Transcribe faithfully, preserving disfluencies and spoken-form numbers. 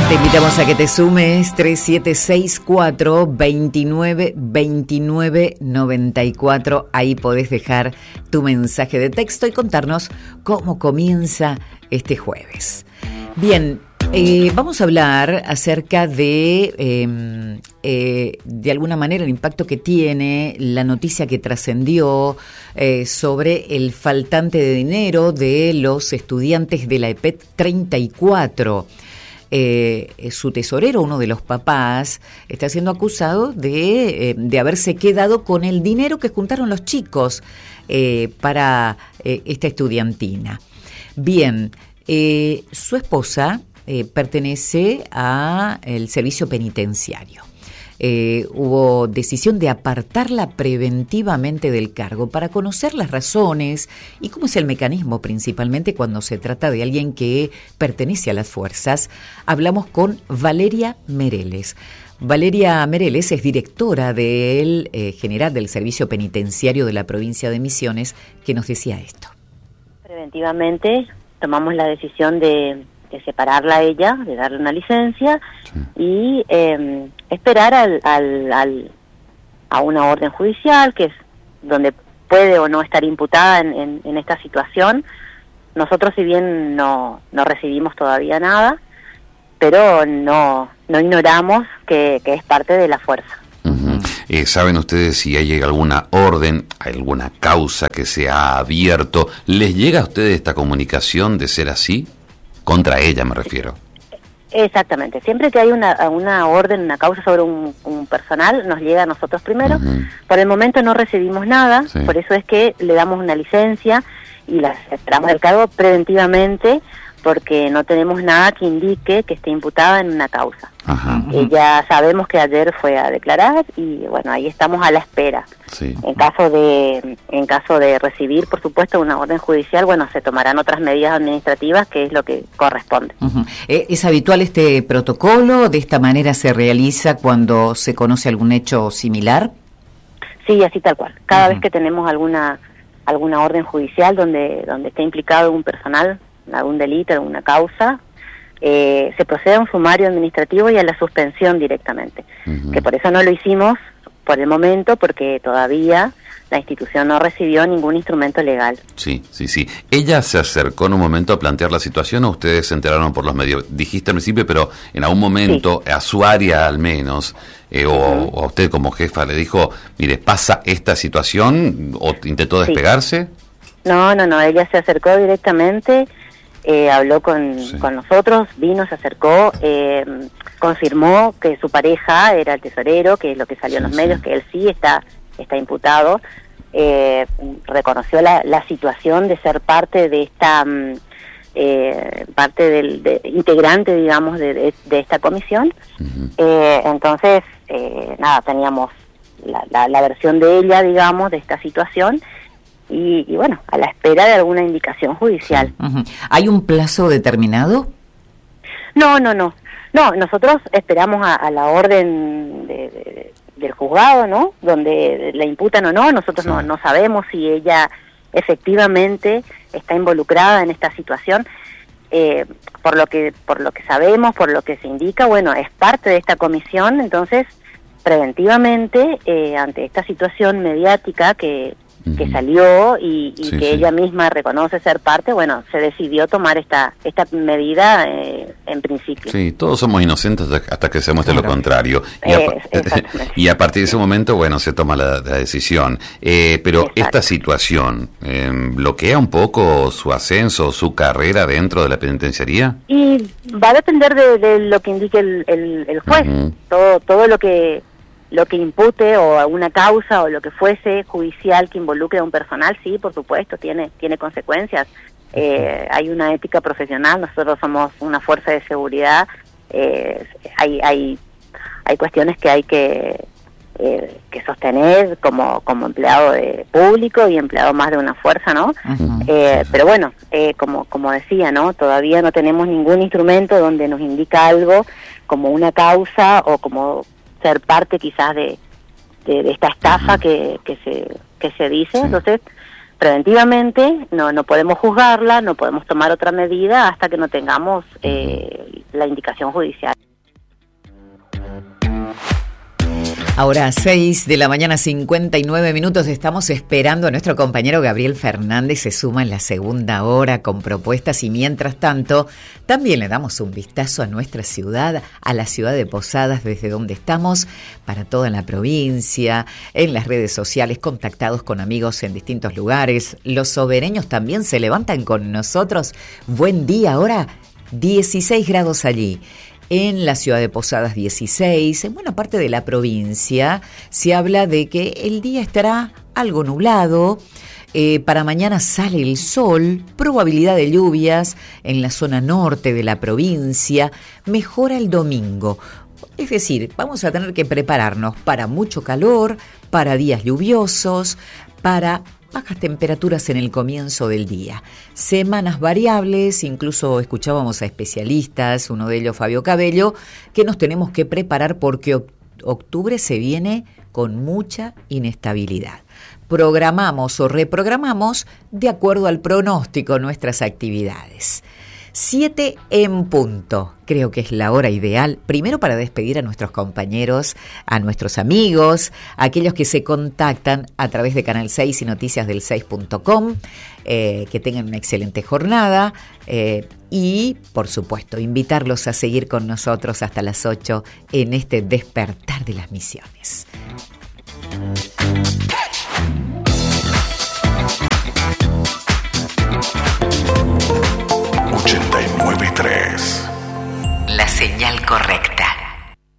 Te invitamos a que te sumes tres siete seis cuatro, veintinueve, veintinueve, noventa y cuatro. Ahí podés dejar tu mensaje de texto y contarnos cómo comienza este jueves. Bien, eh, vamos a hablar acerca de, eh, eh, de alguna manera, el impacto que tiene la noticia que trascendió eh, sobre el faltante de dinero de los estudiantes de la E P E T treinta y cuatro. Eh, su tesorero, uno de los papás, está siendo acusado de, eh, de haberse quedado con el dinero que juntaron los chicos eh, para eh, esta estudiantina. Bien, eh, su esposa eh, pertenece al servicio penitenciario. Eh, hubo decisión de apartarla preventivamente del cargo para conocer las razones y cómo es el mecanismo, principalmente cuando se trata de alguien que pertenece a las fuerzas. Hablamos con Valeria Mereles. Valeria Mereles es directora del eh, general del Servicio Penitenciario de la provincia de Misiones, que nos decía esto. Preventivamente tomamos la decisión de, de separarla a ella, de darle una licencia, sí. y eh, esperar al, al, al, a una orden judicial, que es donde puede o no estar imputada en, en, en esta situación. Nosotros, si bien no, no recibimos todavía nada, pero no, no ignoramos que, que es parte de la fuerza. Uh-huh. Eh, ¿Saben ustedes si hay alguna orden, alguna causa que se ha abierto? ¿Les llega a ustedes esta comunicación de ser así? Contra ella me refiero. Exactamente. Siempre que hay una, una orden, una causa sobre un, un personal, nos llega a nosotros primero. Uh-huh. Por el momento no recibimos nada, sí. Por eso es que le damos una licencia y la separamos del cargo preventivamente, porque no tenemos nada que indique que esté imputada en una causa. Ajá. Eh, ya sabemos que ayer fue a declarar y bueno, ahí estamos a la espera. Sí. En caso de en caso de recibir, por supuesto, una orden judicial, bueno, se tomarán otras medidas administrativas, que es lo que corresponde. Uh-huh. ¿Es habitual este protocolo? ¿De esta manera se realiza cuando se conoce algún hecho similar? Sí, así tal cual. Cada uh-huh. vez que tenemos alguna alguna orden judicial donde donde esté implicado un personal, algún delito, alguna causa, eh, se procede a un sumario administrativo y a la suspensión directamente. Uh-huh. Que por eso no lo hicimos por el momento, porque todavía la institución no recibió ningún instrumento legal. Sí, sí, sí. ¿Ella se acercó en un momento a plantear la situación o ustedes se enteraron por los medios? Dijiste al principio, pero en algún momento, sí. a su área al menos, eh, o, uh-huh. o a usted como jefa le dijo, mire, ¿pasa esta situación? ¿O intentó despegarse? Sí. No, no, no, ella se acercó directamente. Eh, habló con, sí. con nosotros, vino, se acercó, eh, confirmó que su pareja era el tesorero, que es lo que salió sí, en los medios, sí. que él sí está está imputado, eh, reconoció la, la situación de ser parte de esta, eh, parte del de, integrante, digamos, de, de, de esta comisión. Uh-huh. eh, entonces, eh, nada, teníamos la, la, la versión de ella, digamos, de esta situación. Y, y bueno, a la espera de alguna indicación judicial. Uh-huh. ¿Hay un plazo determinado? No, no, no. No, nosotros esperamos a, a la orden de, de, del juzgado, ¿no? Donde la imputan o no. Nosotros sí. no, no sabemos si ella efectivamente está involucrada en esta situación. Eh, por lo que por lo que sabemos, por lo que se indica, bueno, es parte de esta comisión. Entonces, preventivamente, eh, ante esta situación mediática que que salió y, y sí, que sí. ella misma reconoce ser parte, bueno, se decidió tomar esta esta medida eh, en principio. Sí, todos somos inocentes hasta que se muestre claro. lo contrario. Y, eh, a, y a partir de ese momento, bueno, se toma la, la decisión. Eh, pero Exacto. esta situación, eh, ¿bloquea un poco su ascenso, su carrera dentro de la penitenciaría? Y va a depender de, de lo que indique el, el, el juez. Uh-huh. Todo, todo lo que... lo que impute o alguna causa o lo que fuese judicial que involucre a un personal, sí, por supuesto, tiene tiene consecuencias. Eh, hay una ética profesional, nosotros somos una fuerza de seguridad, eh, hay hay hay cuestiones que hay que eh, que sostener como como empleado de público y empleado más de una fuerza, ¿no? Uh-huh. Eh, pero bueno, eh, como como decía, ¿no? Todavía no tenemos ningún instrumento donde nos indica algo como una causa o como ser parte quizás de, de, de esta estafa uh-huh. que, que se que se dice. Sí. Entonces, preventivamente no no podemos juzgarla, no podemos tomar otra medida hasta que no tengamos eh, la indicación judicial. Ahora, seis de la mañana, cincuenta y nueve minutos, estamos esperando a nuestro compañero Gabriel Fernández, se suma en la segunda hora con propuestas y mientras tanto también le damos un vistazo a nuestra ciudad, a la ciudad de Posadas, desde donde estamos, para toda la provincia, en las redes sociales, contactados con amigos en distintos lugares. Los sobereños también se levantan con nosotros. Buen día, ahora dieciséis grados allí. En la ciudad de Posadas dieciséis, en buena parte de la provincia se habla de que el día estará algo nublado, eh, para mañana sale el sol, probabilidad de lluvias en la zona norte de la provincia, mejora el domingo. Es decir, vamos a tener que prepararnos para mucho calor, para días lluviosos, para bajas temperaturas en el comienzo del día. Semanas variables, incluso escuchábamos a especialistas, uno de ellos Fabio Cabello, que nos tenemos que preparar porque octubre se viene con mucha inestabilidad. Programamos o reprogramamos de acuerdo al pronóstico nuestras actividades. Siete en punto, creo que es la hora ideal, primero para despedir a nuestros compañeros, a nuestros amigos, a aquellos que se contactan a través de Canal seis y noticias del seis punto com, eh, que tengan una excelente jornada eh, y, por supuesto, invitarlos a seguir con nosotros hasta las ocho en este despertar de las misiones.